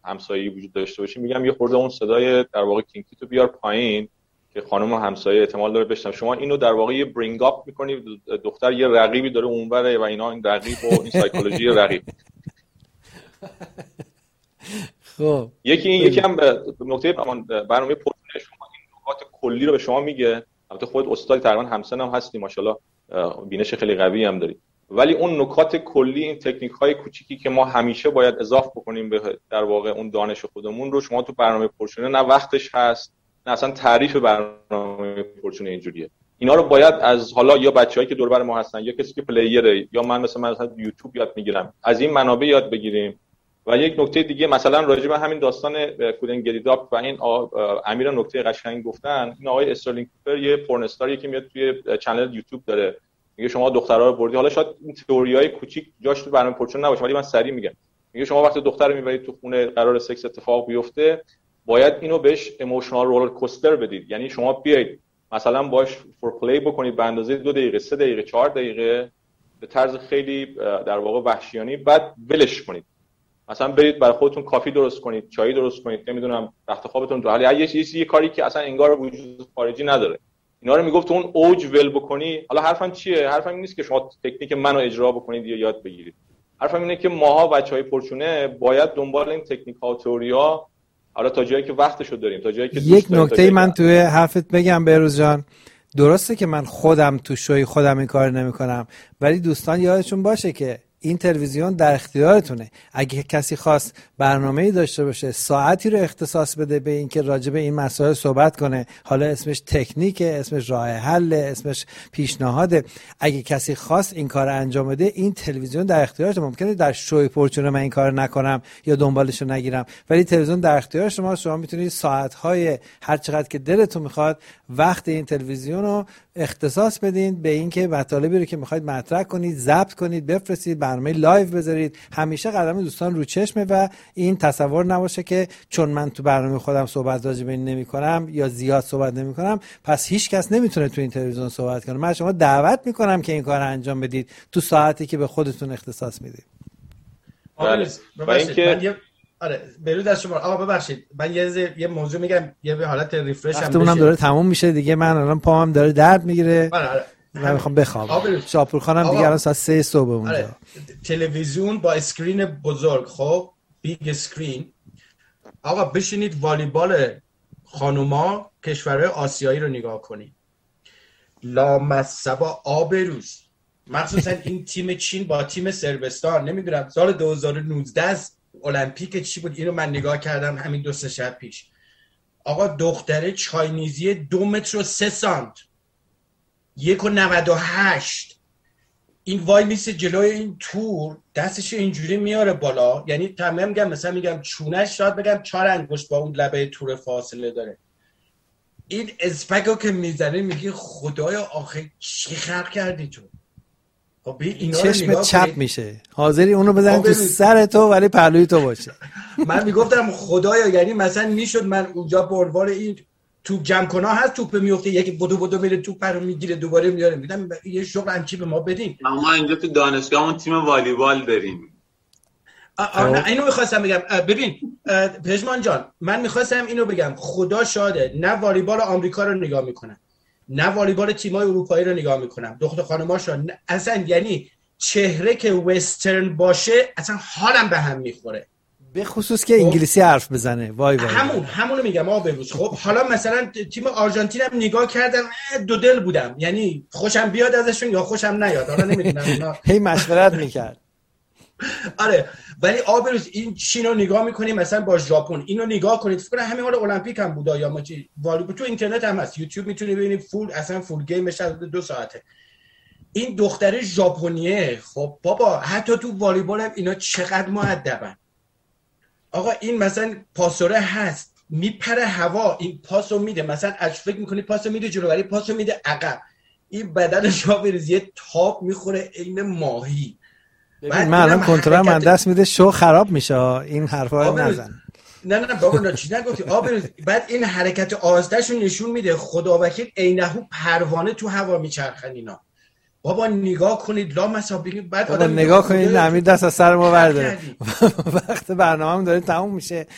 همسایه‌ای وجود داشته باشه، میگم یه خورده اون صدای در واقع کینکی تو بیار پایین که خانم همسایه احتمال داره بشنوه. شما اینو در واقع یه برینگ اپ می‌کنی، دختر یه رقیبی داره اونوره و اینا، این رقیب و این سایکولوژی رقیب. خب یکی هم نکته برنامه پرسش شما این نکات کلی رو به شما میگه. البته خود استاد تقریبا همسن هم هستی، ماشاءالله بینش خیلی قوی هم داری، ولی اون نکات کلی، این تکنیک‌های کوچیکی که ما همیشه باید اضافه بکنیم به در واقع اون دانش خودمون رو، شما تو برنامه پرچونه نه وقتش هست نه اصلا تعریف برنامه پرچونه اینجوریه. اینا رو باید از حالا یا بچه‌هایی که دور بر ما هستن یا کسی که پلیره یا من مثلا یوتیوب یاد میگیرم، از این منابع یاد بگیریم. و یک نکته دیگه مثلا راجع به همین داستان کودن گریداپ و این امیر نکته قشنگ گفتن، این آقای استرلینگ کوپر یه پورن استاریه که میاد توی چنل یوتیوب داره، میگه شما دخترها رو بردی. حالا شاید این تئوریای کوچیک جاش تو برنامه پرچون نباشه، ولی من سریع میگم، میگه شما وقتی دختر رو میبرید تو خونه قرار سکس اتفاق بیفته، باید اینو بهش ایموشنال رولر کوستر بدید. یعنی شما بیاید مثلا باش فور پلی بکنید به اندازه 2 دقیقه 3 دقیقه 4 دقیقه به طرز خیلی در واقع وحشیانه، بعد ولش کنید. مثلا برید برای خودتون کافی درست کنید، چای درست کنید، نمیدونم تخت خوابتون رو حالا یه کاری که اصلا انگار وجود خارجی نداره، اینا رو میگفت اون اوج ول بکنی. حالا حرفم چیه؟ حرفم این نیست که شما تکنیک منو اجرا بکنید یا یاد بگیرید. حرفم اینه که ماها بچهای پرچونه باید دنبال این تکنیک ها و تئوریا، حالا تا جایی که وقتشو داریم، تا جایی که یک نکته من توی حرفت بگم بهروز جان، درسته که من خودم تو شوی خودم این کار نمی‌کنم، ولی دوستان یادشون باشه که این تلویزیون در اختیارتونه. اگه کسی خواست برنامه‌ای داشته باشه، ساعتی رو اختصاص بده به این که راجع به این مسائل صحبت کنه، حالا اسمش تکنیکه، اسمش راه حل، اسمش پیشنهاده، اگه کسی خواست این کار انجام بده، این تلویزیون در اختیارته. ممکنه در شوی پرچونه من این کار نکنم یا دنبالش رو نگیرم، ولی تلویزیون در اختیار شما میتونید ساعت‌های هر چقدر که دلتون میخواد وقت این تلویزیون رو اختصاص بدین به اینکه مطالبی رو که میخواید مطرح کنید، ضبط کنید، بفرستید، برنامه لایو بذارید. همیشه قدم دوستان رو چشمه و این تصور نباشه که چون من تو برنامه خودم صحبت راجع به این نمی‌کنم یا زیاد صحبت نمی‌کنم پس هیچ کس نمیتونه تو این تلویزیون صحبت کنه. من شما دعوت میکنم که این کار انجام بدید تو ساعتی که به خودتون اختصاص میدید. آره برود از شما. آقا ببخشید من یه موضوع میگم، یه به حالت ریفرش هم وقتمون هم داره تموم میشه دیگه، من الان پاهم داره درد میگیره. آره. من میخوام بخوابم. شاپور خانم دیگه الان ساعت 3 صبح اونجا. آره. تلویزیون با اسکرین بزرگ، خب بیگ اسکرین. آقا بشینید والیبال خانوما کشورهای آسیایی رو نگاه کنید. لامصبا آبروز، مخصوصا این تیم چین با تیم صربستان، نمیدونم سال 2019 المپیک چی بود، اینو من نگاه کردم همین 2-3 شب پیش. آقا دختره چاینیزی 2 متر و 3 سانت 1.98، این وای میسه جلوی این تور، دستش اینجوری میاره بالا، یعنی تمام میگم چونش شاید بگم 4 انگشت با اون لبه تور فاصله داره. این اسپگو که میزنه میگه خدایا آخه چی خلق کردی تو؟ چشم چپ میشه، حاضری اونو بزنی تو سر تو ولی پهلوی تو باشه. من میگفتم خدایا، یعنی مثلا میشد من اونجا به عنوان این توپ جمع کنه هست، توپ میفته یکی بدو میره توپ رو میگیره دوباره میاره، میگم یه شغل همچی به ما بدین. ما اینجا تو دانشگاهمون تیم والیبال داریم. اینو میخواستم بگم. ببین پژمان جان، من میخواستم اینو بگم، خدا شاده نه والیبال آمریکا رو نگاه میکنم نه والیبال تیمای اروپایی رو نگاه میکنم، دختر خانماشو اصلا، یعنی چهره که وسترن باشه اصلا حالم به هم میخوره، به خصوص که انگلیسی حرف بزنه. وای همونو میگم آقا بروز. خب حالا مثلا تیم آرژانتین هم نگاه کردم، دو دل بودم، یعنی خوشم بیاد ازشون یا خوشم نیاد، حالا نمیدونم. هی مشورت میکرد. آره ولی آبروز این چین رو نگاه میکنیم مثلا با ژاپن، اینو نگاه کنید، فکر کنم همین حال المپیک هم بودا یا ما چی، والیبال تو اینترنت هم هست، یوتیوب میتونی ببینید، فول گیمش 2 ساعته. این دختر ژاپنیه، خب بابا حتی تو والیبال هم اینا چقدر مؤدبن. آقا این مثلا پاسوره هست میپره هوا، این پاسو میده، مثلا فکر میکنی پاسو میده جلو ولی پاسو میده عقب، این بدنش آبروز یه تاب میخوره عین ماهی. من الان کنترل من دست میده شو خراب میشه، این حرفا رو نزن. نه بابا چیز نگفتی آبروز. بعد این حرکت آهسته‌شو نشون میده، خداوکیل عینهو پروانه تو هوا میچرخن اینا. بابا نگاه کنید لامصب، بعد آدم نگاه کنید امیر دست از سر ما برداره. وقت برنامه‌مون داره تموم میشه،